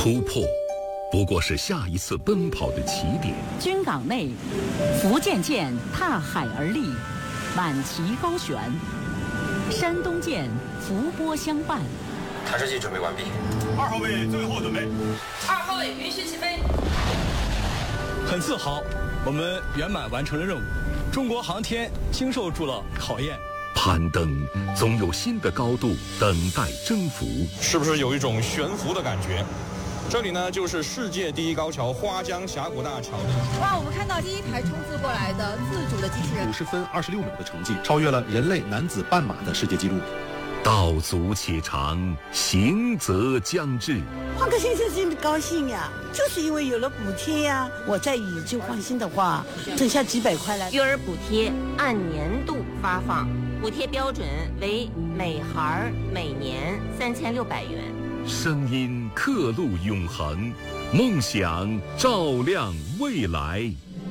突破不过是下一次奔跑的起点。 军港内，福建舰踏海而立，满旗高悬；山东舰伏波相伴。 弹射器准备完毕。 2号位最后准备。 2号位允许起飞。 很自豪，我们圆满完成了任务，中国航天经受住了考验。 攀登总有新的高度等待征服， 是不是有一种悬浮的感觉？这里呢，就是世界第一高桥花江峡谷大桥。 哇，我们看到第一台冲刺过来的自主的机器人 ，50分26秒的成绩，超越了人类男子半马的世界纪录。 道阻且长，行则将至。 换个先生心里高兴呀，就是因为有了补贴呀。我再以旧换新的话，挣下几百块来。 育儿补贴按年度发放，补贴标准为每孩每年3600元。 声音刻录永恒，梦想照亮未来。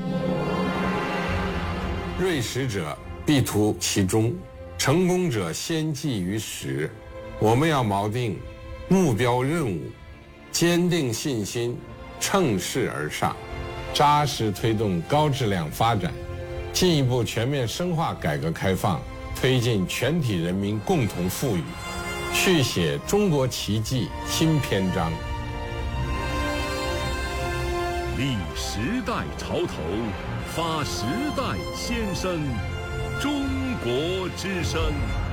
锐识者必图其中，成功者先记于始。我们要锚定目标任务，坚定信心，乘势而上，扎实推动高质量发展，进一步全面深化改革开放，推进全体人民共同富裕，续写中国奇迹新篇章。 立时代潮头，发时代先声，中国之声。